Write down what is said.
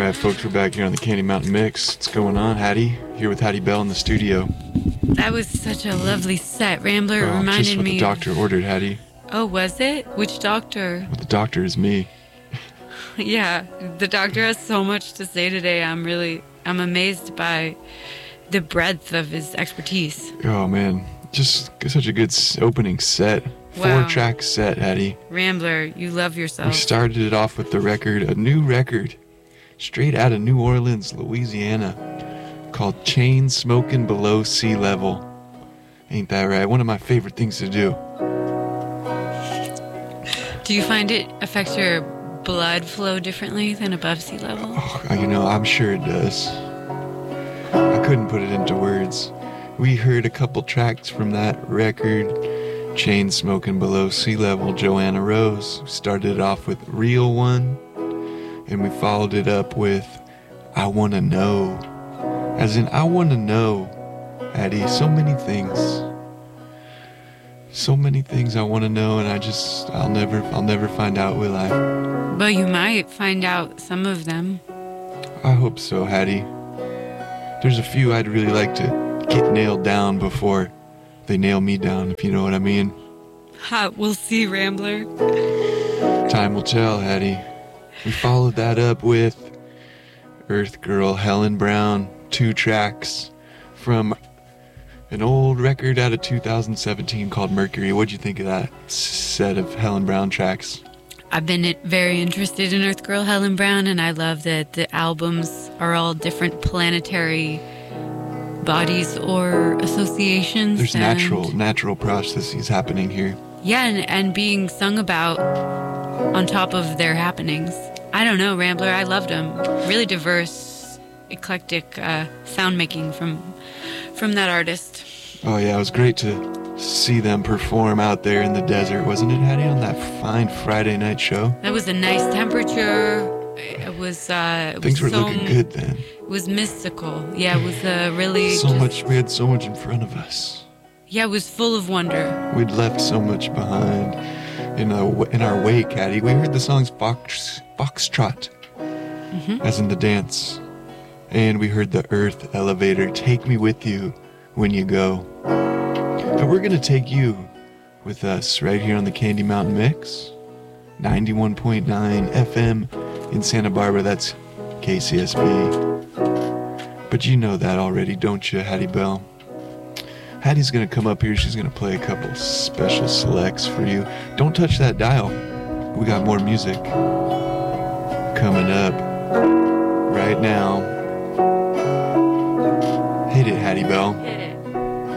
right, folks, we're back here on the Candy Mountain Mix. What's going on, Hattie? Here with Hattie Bell in the studio. That was such a lovely set, Rambler. It reminded just what me the doctor ordered, Hattie. Oh, was it? Which doctor? Well, the doctor is me. Yeah, the doctor has so much to say today. I'm amazed by the breadth of his expertise. Oh, man. Just such a good opening set. Wow. 4-track set, Hattie. Rambler, you love yourself. We started it off with the record, a new record, straight out of New Orleans, Louisiana, called Chain Smoking Below Sea Level. Ain't that right? One of my favorite things to do. Do you find it affects your blood flow differently than above sea level? Oh, I'm sure it does. I couldn't put it into words. We heard a couple tracks from that record, Chain Smoking Below Sea Level, Joanna Rose. We started it off with Real One, and we followed it up with I Wanna Know. As in, I wanna know, Addie, so many things. So many things I wanna know, and I'll never find out, will I? Well, you might find out some of them. I hope so, Hattie. There's a few I'd really like to get nailed down before they nail me down, if you know what I mean. Ha, we'll see, Rambler. Time will tell, Hattie. We followed that up with Earth Girl, Helen Brown, 2 tracks from an old record out of 2017 called Mercury. What'd you think of that set of Helen Brown tracks? I've been very interested in Earth Girl, Helen Brown, and I love that the albums are all different planetary bodies or associations. There's natural processes happening here. Yeah, and being sung about on top of their happenings. I don't know, Rambler, I loved them. Really diverse, eclectic sound making from that artist. Oh yeah, it was great to see them perform out there in the desert, wasn't it, Hattie, on that fine Friday night show? That was a nice temperature. It was things were looking good then. It was mystical. Yeah, it was really we had so much in front of us. Yeah, it was full of wonder. We'd left so much behind in our wake, Hattie. We heard the songs Foxtrot, as in the dance. And we heard the Earth Elevator, Take Me With You When You Go. But we're going to take you with us right here on the Candy Mountain Mix. 91.9 FM in Santa Barbara. That's KCSB. But you know that already, don't you, Hattie Bell? Hattie's going to come up here. She's going to play a couple special selects for you. Don't touch that dial. We got more music coming up right now. Hit it, Hattie Bell. Hit it.